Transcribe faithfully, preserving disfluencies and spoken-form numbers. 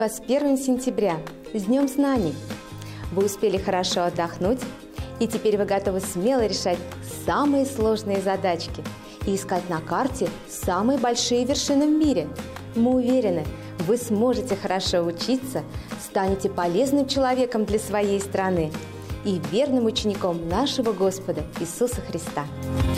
С первым сентября, с Днем знаний! Вы успели хорошо отдохнуть, и теперь вы готовы смело решать самые сложные задачки и искать на карте самые большие вершины в мире. Мы уверены, вы сможете хорошо учиться, станете полезным человеком для своей страны и верным учеником нашего Господа Иисуса Христа.